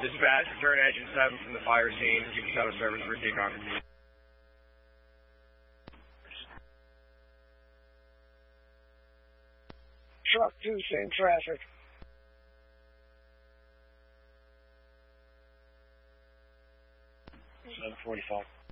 Dispatch, return engine 7 from the fire scene. Keep us out of service for decon. Truck 2, same traffic. Seven 45.